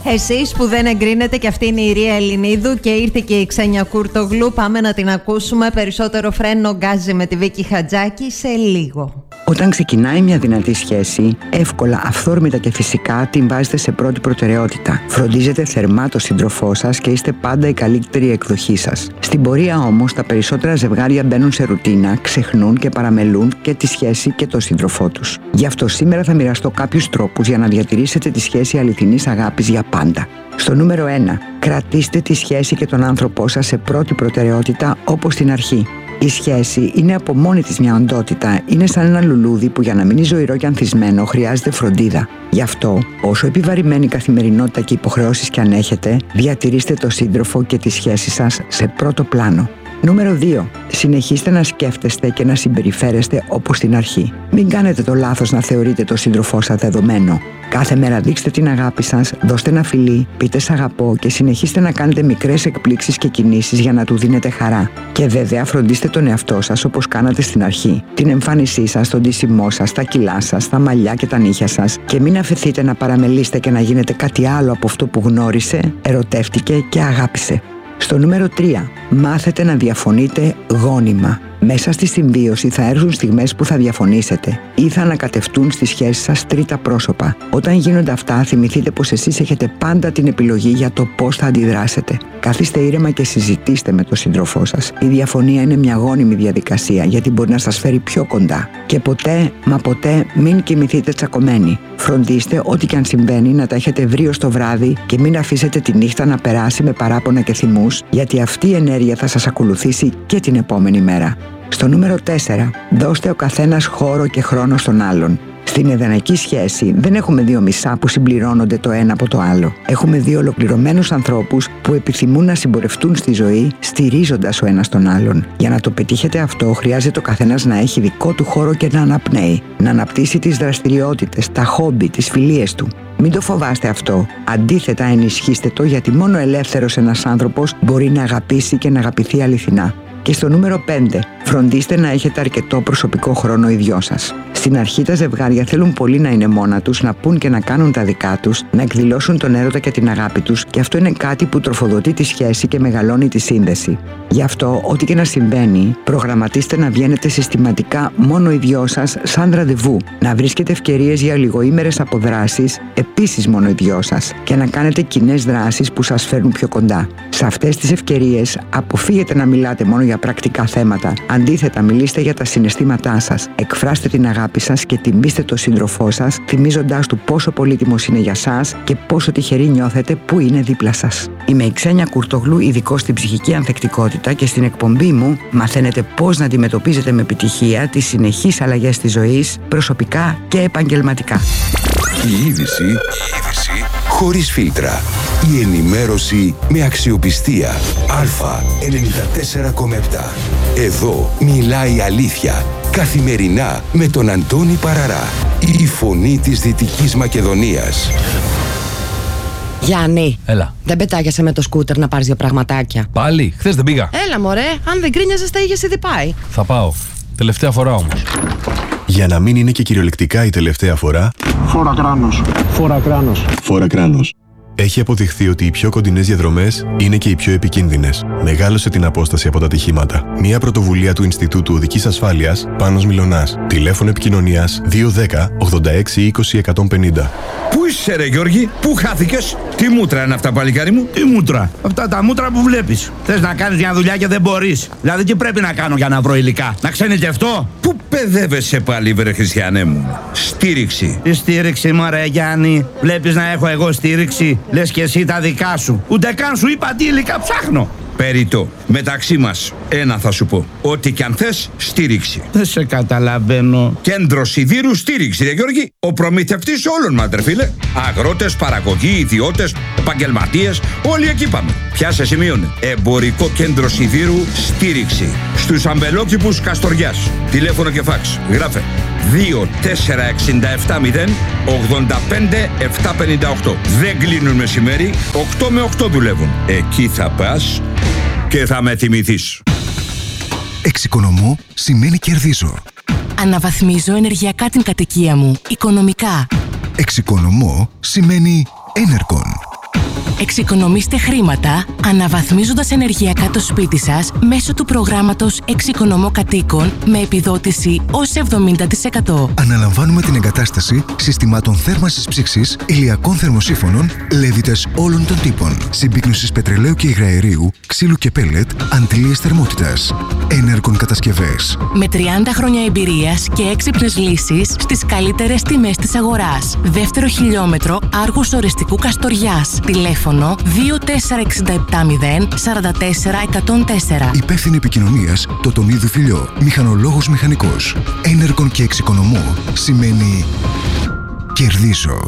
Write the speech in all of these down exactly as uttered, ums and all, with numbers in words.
Εσείς που δεν εγκρίνετε, και αυτή είναι η Ρία Ελληνίδου και ήρθε και η Ξένια Κουρτογλού. Πάμε να την ακούσουμε. Περισσότερο φρένο γκάζι με τη Βίκη Χατζάκη σε λίγο. Όταν ξεκινάει μια δυνατή σχέση, εύκολα, αυθόρμητα και φυσικά την βάζετε σε πρώτη προτεραιότητα. Φροντίζετε θερμά το σύντροφό σας και είστε πάντα η καλύτερη εκδοχή σας. Στην πορεία όμως, τα περισσότερα ζευγάρια μπαίνουν σε ρουτίνα, ξεχνούν και παραμελούν και τη σχέση και τον σύντροφό τους. Γι' αυτό σήμερα θα μοιραστώ κάποιους τρόπους για να διατηρήσετε τη σχέση αληθινής αγάπης για πάντα. Στο νούμερο ένα, κρατήστε τη σχέση και τον άνθρωπό σας σε πρώτη προτεραιότητα όπως στην αρχή. Η σχέση είναι από μόνη της μια οντότητα. Είναι σαν ένα λουλούδι που για να μείνει ζωηρό και ανθισμένο χρειάζεται φροντίδα. Γι' αυτό, όσο επιβαρημένη καθημερινότητα και υποχρεώσεις και αν έχετε, διατηρήστε το σύντροφο και τη σχέση σας σε πρώτο πλάνο. Νούμερο δύο. Συνεχίστε να σκέφτεστε και να συμπεριφέρεστε όπως στην αρχή. Μην κάνετε το λάθος να θεωρείτε το σύντροφό σας δεδομένο. Κάθε μέρα δείξτε την αγάπη σας, δώστε ένα φιλί, πείτε σ' αγαπώ και συνεχίστε να κάνετε μικρές εκπλήξεις και κινήσεις για να του δίνετε χαρά. Και βέβαια φροντίστε τον εαυτό σας όπως κάνατε στην αρχή. Την εμφάνισή σας, τον ντύσιμό σας, τα κιλά σας, τα μαλλιά και τα νύχια σας. Και μην αφηθείτε να παραμελήσετε και να γίνετε κάτι άλλο από αυτό που γνώρισε, ερωτεύτηκε και αγάπησε. Στο νούμερο τρία. Μάθετε να διαφωνείτε γόνιμα. Μέσα στη συμβίωση θα έρθουν στιγμές που θα διαφωνήσετε ή θα ανακατευτούν στη σχέση σας τρίτα πρόσωπα. Όταν γίνονται αυτά, θυμηθείτε πως εσείς έχετε πάντα την επιλογή για το πώς θα αντιδράσετε. Καθίστε ήρεμα και συζητήστε με τον σύντροφό σας. Η διαφωνία είναι μια γόνιμη διαδικασία γιατί μπορεί να σας φέρει πιο κοντά. Και ποτέ, μα ποτέ, μην κοιμηθείτε τσακωμένοι. Φροντίστε ό,τι και αν συμβαίνει να τα έχετε βρει ως το βράδυ και μην αφήσετε τη νύχτα να περάσει με παράπονα και θυμούς, γιατί αυτή η ενέργεια θα σας ακολουθήσει και την επόμενη μέρα. Στο νούμερο τέσσερα. Δώστε ο καθένας χώρο και χρόνο στον άλλον. Στην ιδανική σχέση δεν έχουμε δύο μισά που συμπληρώνονται το ένα από το άλλο. Έχουμε δύο ολοκληρωμένους ανθρώπους που επιθυμούν να συμπορευτούν στη ζωή στηρίζοντας ο ένας τον άλλον. Για να το πετύχετε αυτό, χρειάζεται ο καθένας να έχει δικό του χώρο και να αναπνέει. Να αναπτύσσει τις δραστηριότητες, τα χόμπι, τις φιλίες του. Μην το φοβάστε αυτό. Αντίθετα, ενισχύστε το, γιατί μόνο ελεύθερος ένας άνθρωπος μπορεί να αγαπήσει και να αγαπηθεί αληθινά. Και στο νούμερο πέντε. Φροντίστε να έχετε αρκετό προσωπικό χρόνο οι δυο σας. Στην αρχή τα ζευγάρια θέλουν πολύ να είναι μόνα τους, να πούν και να κάνουν τα δικά τους, να εκδηλώσουν τον έρωτα και την αγάπη τους, και αυτό είναι κάτι που τροφοδοτεί τη σχέση και μεγαλώνει τη σύνδεση. Γι' αυτό, ό,τι και να συμβαίνει, προγραμματίστε να βγαίνετε συστηματικά μόνο οι δυο σας σαν ραντεβού, να βρίσκετε ευκαιρίες για λιγοήμερες αποδράσεις, επίσης μόνο οι δυο σας, και να κάνετε κοινές δράσεις που σας φέρνουν πιο κοντά. Σε αυτές τις ευκαιρίες, αποφύγετε να μιλάτε μόνο για πρακτικά θέματα. Αντίθετα, μιλήστε για τα συναισθήματά σας, εκφράστε την αγάπη σας και τιμήστε τον σύντροφό σας, θυμίζοντάς του πόσο πολύτιμος είναι για σας και πόσο τυχεροί νιώθετε που είναι δίπλα σας. Είμαι η Ξένια Κουρτογλού, ειδικός στην ψυχική ανθεκτικότητα, και στην εκπομπή μου μαθαίνετε πώς να αντιμετωπίζετε με επιτυχία τις συνεχείς αλλαγές της ζωής, προσωπικά και επαγγελματικά. Η είδηση, η είδηση χωρίς φίλτρα. Η ενημέρωση με αξιοπιστία. Α ενενήντα τέσσερα κόμμα επτά. Εδώ μιλάει η αλήθεια. Καθημερινά με τον Αντώνη Παραρά. Η φωνή της Δυτικής Μακεδονίας. Γιάννη, έλα. Δεν πετάγεσαι με το σκούτερ να πάρεις δύο πραγματάκια? Πάλι, χθες δεν πήγα. Έλα μωρέ, αν δεν κρίνιαζες τα είχες ήδη πάει. Θα πάω. Τελευταία φορά όμως. Για να μην είναι και κυριολεκτικά η τελευταία φορά. Φόρα κράνος. Φόρα κράνος. Φόρα κράνος. Έχει αποδειχθεί ότι οι πιο κοντινές διαδρομές είναι και οι πιο επικίνδυνες. Μεγάλωσε την απόσταση από τα ατυχήματα. Μια πρωτοβουλία του Ινστιτούτου Οδικής Ασφάλειας, Πάνος Μιλωνάς. Τηλέφωνο επικοινωνίας δύο ένα μηδέν ογδόντα έξι είκοσι εκατόν πενήντα. Πού είσαι ρε Γιώργη, πού χάθηκες? Τι μούτρα είναι αυτά παλικάρι μου? Τι μούτρα? Αυτά τα μούτρα που βλέπεις. Θες να κάνεις μια δουλειά και δεν μπορείς. Δηλαδή τι πρέπει να κάνω για να βρω υλικά? Να ξενιτευτώ? Πού παιδεύεσαι πάλι βρε Χριστιανέ μου? Στήριξη. Τι στήριξη μωρέ Γιάννη? Βλέπεις να έχω εγώ στήριξη? Λες και εσύ τα δικά σου. Ούτε καν σου είπα τι υλικά ψάχνω. Περιττό. Μεταξύ μας, ένα θα σου πω. Ό,τι κι αν θες, στήριξη. Δεν σε καταλαβαίνω. Κέντρο Σιδήρου στήριξη, ρε Γιώργη. Ο προμηθευτής όλων μας, ρε φίλε. Αγρότες, παραγωγοί, ιδιώτες, επαγγελματίες, όλοι εκεί πάμε. Πιάσε σημείωνε. Εμπορικό κέντρο Σιδήρου στήριξη. Στους αμπελόκηπους Καστοριάς. Τηλέφωνο και φάξ. Γράφε. δύο τέσσερα έξι επτά μηδέν ογδόντα πέντε επτακόσια πενήντα οκτώ. Δεν κλείνουν μεσημέρι, οκτώ με οκτώ δουλεύουν. Εκεί θα πας και θα με θυμηθείς. Εξοικονομώ σημαίνει κερδίζω. Αναβαθμίζω ενεργειακά την κατοικία μου, οικονομικά. Εξοικονομώ σημαίνει Energon. Εξοικονομήστε χρήματα αναβαθμίζοντας ενεργειακά το σπίτι σας μέσω του προγράμματος Εξοικονομώ Κατοίκων με επιδότηση ως εβδομήντα τοις εκατό. Αναλαμβάνουμε την εγκατάσταση συστημάτων θέρμανσης ψήξης, ηλιακών θερμοσύφωνων, λέβητες όλων των τύπων, συμπίκνωσης πετρελαίου και υγραερίου, ξύλου και πέλετ, αντλίες θερμότητας. Ενέργων κατασκευές. Με τριάντα χρόνια εμπειρίας και έξυπνες λύσεις στις καλύτερες τιμές της αγοράς. Δεύτερο χιλιόμετρο Άργους Ορεστικού Καστοριάς. Τηλέφωνο δύο τέσσερα έξι επτά μηδέν τέσσερα τέσσερα εκατόν τέσσερα. Υπεύθυνη επικοινωνίας Τοτονίδου Φιλιό. Μηχανολόγος μηχανικός. Ένεργων και εξοικονομώ σημαίνει κερδίζω.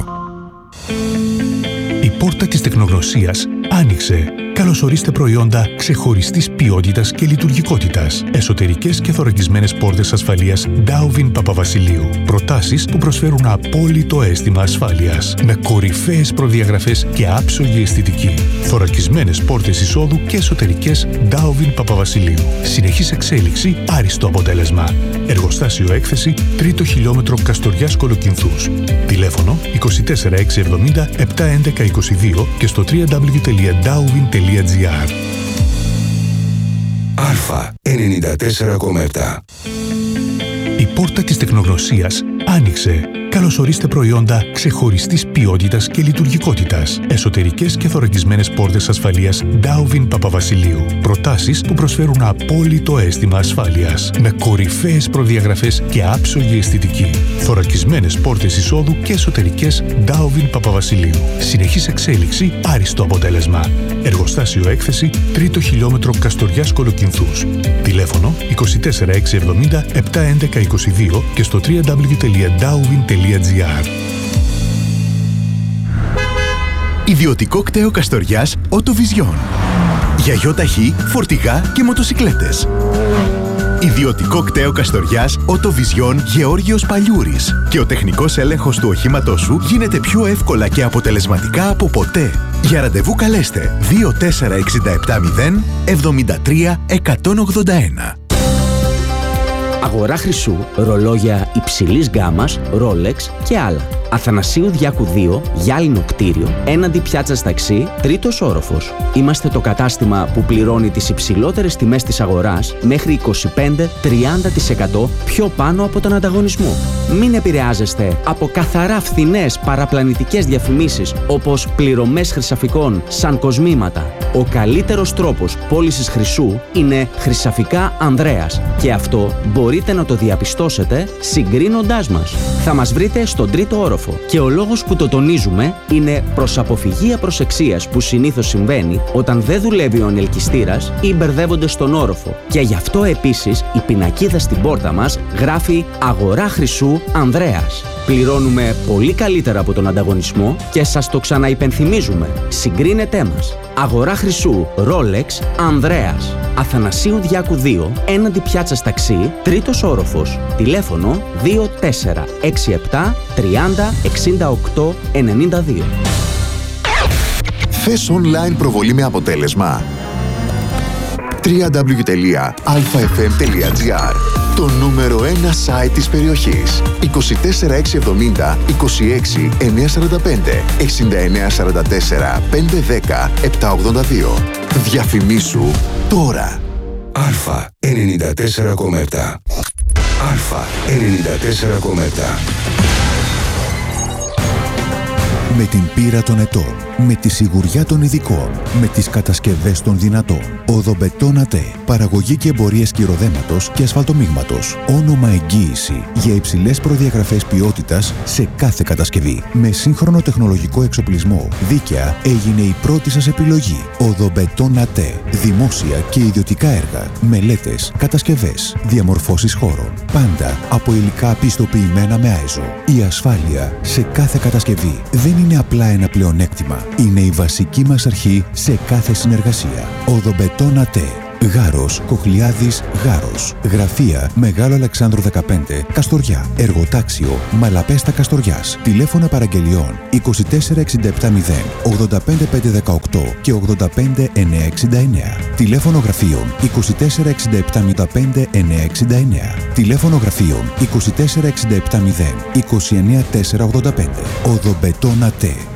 Η πόρτα της τεχνογνωσίας άνοιξε. Καλωσορίστε προϊόντα ξεχωριστής ποιότητας και λειτουργικότητας. Εσωτερικές και θωρακισμένες πόρτες ασφαλείας Dowvin Παπαβασιλείου. Προτάσεις που προσφέρουν απόλυτο αίσθημα ασφάλειας. Με κορυφαίες προδιαγραφές και άψογη αισθητική. Θωρακισμένες πόρτες εισόδου και εσωτερικές Dowvin Παπαβασιλείου. Συνεχής εξέλιξη, άριστο αποτέλεσμα. Εργοστάσιο έκθεση, τρίτο χιλιόμετρο Καστοριάς Κολοκυνθούς. Τηλέφωνο είκοσι τέσσερα έξι εβδομήντα επτά έντεκα είκοσι δύο και στο double-u double-u double-u τελεία dowvin τελεία gr. Αλφα ενενήντα τέσσερα κόμμα επτά. Η πόρτα της τεχνογνωσίας άνοιξε. Καλωσορίστε προϊόντα ξεχωριστής ποιότητας και λειτουργικότητας. Εσωτερικές και θωρακισμένες πόρτες ασφαλείας Dowvin Παπαβασιλείου. Προτάσεις που προσφέρουν απόλυτο αίσθημα ασφάλειας. Με κορυφαίες προδιαγραφές και άψογη αισθητική. Θωρακισμένες πόρτες εισόδου και εσωτερικές Dowvin Παπαβασιλείου. Συνεχής εξέλιξη, άριστο αποτέλεσμα. Εργοστάσιο έκθεση, τρίτο χιλιόμετρο Καστοριάς Κολοκυνθούς. Τηλέφωνο είκοσι τέσσερα έξι εβδομήντα επτά έντεκα είκοσι δύο και στο double-u double-u double-u τελεία dowvin τελεία gr. Ιδιωτικό κτέο Καστοριάς Οτοβιζιόν. Για γιοταχή, φορτηγά και μοτοσικλέτες. Ιδιωτικό κτέο Καστοριάς Οτοβιζιόν Γεώργιος Παλιούρης. Και ο τεχνικός έλεγχος του οχήματός σου γίνεται πιο εύκολα και αποτελεσματικά από ποτέ. Για ραντεβού καλέστε δύο τέσσερα έξι επτά μηδέν εβδομήντα τρία εκατόν ογδόντα ένα. Αγορά χρυσού, ρολόγια υψηλής γκάμας, Rolex και άλλα. Αθανασίου Διάκου δύο, γυάλινο κτίριο, έναντι πιάτσας ταξί, τρίτος όροφος. Είμαστε το κατάστημα που πληρώνει τις υψηλότερες τιμές της αγοράς μέχρι είκοσι πέντε με τριάντα τοις εκατό πιο πάνω από τον ανταγωνισμό. Μην επηρεάζεστε από καθαρά φθηνές παραπλανητικές διαφημίσεις όπως πληρωμές χρυσαφικών σαν κοσμήματα. Ο καλύτερος τρόπος πώλησης χρυσού είναι Χρυσαφικά Ανδρέας και αυτό μπορείτε να το διαπιστώσετε συγκρίνοντάς μας. Θα μας βρείτε στον τρίτο όροφο. Και ο λόγος που το τονίζουμε είναι προς αποφυγή απροσεξίας που συνήθως συμβαίνει όταν δεν δουλεύει ο ανελκυστήρας ή μπερδεύονται στον όροφο. Και γι' αυτό επίσης η πινακίδα στην πόρτα μας γράφει «Αγορά χρυσού Ανδρέας». Πληρώνουμε πολύ καλύτερα από τον ανταγωνισμό και σας το ξαναυπενθυμίζουμε. Συγκρίνετέ μας. Αγορά χρυσού Rolex Ανδρέας. Αθανασίου Διάκου δύο, έναντι πιάτσας ταξί, τρίτος όροφος. Τηλέφωνο δύο τέσσερα έξι επτά τριάντα εξήντα οκτώ ενενήντα δύο. Θες online προβολή με αποτέλεσμα? double-u double-u double-u τελεία αλφα εφ εμ τελεία τζι άρ. Το νούμερο ένα site της περιοχής. είκοσι τέσσερα έξι εβδομήντα είκοσι έξι εννιακόσια σαράντα πέντε εξήντα εννέα σαράντα τέσσερα πεντακόσια δέκα επτακόσια ογδόντα δύο. Διαφημίσου τώρα. Αλφα ενενήντα τέσσερα κόμμα επτά. Αλφα ενενήντα τέσσερα κόμμα επτά. Με την πείρα των ετών, με τη σιγουριά των ειδικών, με τις κατασκευές των δυνατών. Οδομπετόν ΑΤΕ. Παραγωγή και εμπορίες κυροδέματος και ασφαλτομίγματος. Όνομα εγγύηση για υψηλές προδιαγραφές ποιότητας σε κάθε κατασκευή. Με σύγχρονο τεχνολογικό εξοπλισμό. Δίκαια έγινε η πρώτη σας επιλογή. Οδομπετόν ΑΤΕ. Δημόσια και ιδιωτικά έργα. Μελέτες, κατασκευές, διαμορφώσεις χώρων. Πάντα από υλικά πιστοποιημένα με άιζο. Η ασφάλεια σε κάθε κατασκευή δεν είναι απλά ένα πλεονέκτημα. Είναι η βασική μας αρχή σε κάθε συνεργασία. Οδομπετόν ΑΤΕ. Γάρος, Κοχλιάδης, Γάρος. Γραφεία Μεγάλο Αλεξάνδρου δεκαπέντε, Καστοριά. Εργοτάξιο Μαλαπέστα Καστοριάς. Τηλέφωνα παραγγελιών είκοσι τέσσερα εξήντα επτά μηδέν ογδόντα πέντε πεντακόσια δεκαοκτώ και ογδόντα πέντε εννιακόσια εξήντα εννέα. Τηλέφωνο γραφείων είκοσι τέσσερα εξήντα επτά μηδέν πέντε εννιακόσια εξήντα εννέα. Τηλέφωνο γραφείων είκοσι τέσσερα εξήντα επτά μηδέν είκοσι εννέα τετρακόσια ογδόντα πέντε. Οδομπετόν ΑΤΕ.